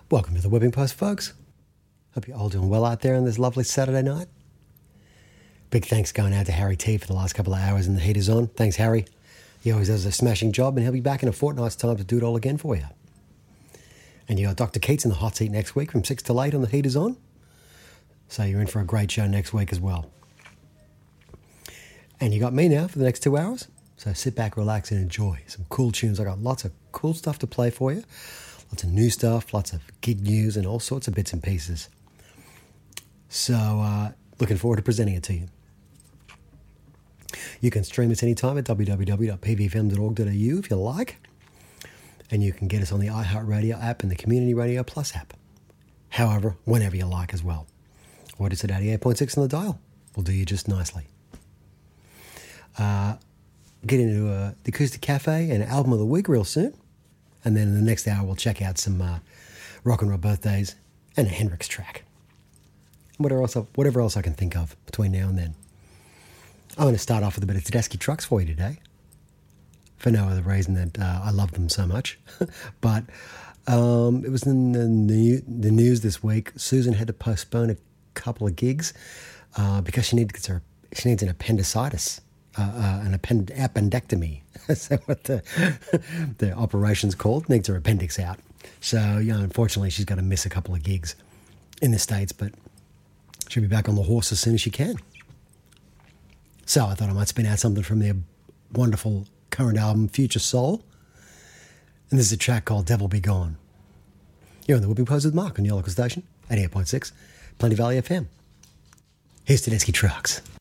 Welcome to the Whipping Post, folks. Hope you're all doing well out there on this lovely Saturday night. Big thanks going out to Harry T for the last couple of hours in the heat is on. Thanks, Harry. He always does a smashing job, and he'll be back in a fortnight's time to do it all again for you. And you got Dr. Keats in the hot seat next week from 6 to 8 on the heat is on. So you're in for a great show next week as well. And you got me now for the next 2 hours. So sit back, relax, and enjoy some cool tunes. I got lots of cool stuff to play for you. Lots of new stuff, lots of gig news, and all sorts of bits and pieces. So looking forward to presenting it to you. You can stream us anytime at www.pvfm.org.au if you like. And you can get us on the iHeartRadio app and the Community Radio Plus app. However, whenever you like as well. Or it's at 88.6 on the dial. We'll do you just nicely. Get into the Acoustic Cafe and Album of the Week real soon. And then in the next hour, we'll check out some rock and roll birthdays and a Hendrix track. Whatever else I can think of between now and then. I'm going to start off with a bit of Tedeschi Trucks for you today. For no other reason that I love them so much. But it was in the news this week. Susan had to postpone a couple of gigs because she needs an appendicitis. An appendectomy. That's what the operation's called. Needs her appendix out. So, unfortunately, she's got to miss a couple of gigs in the States, but she'll be back on the horse as soon as she can. So I thought I might spin out something from their wonderful current album, Future Soul. And this is a track called Devil Be Gone. You're on the Whipping Post with Mark on your local station, 88.6, Plenty Valley FM. Here's Tedeschi Trucks.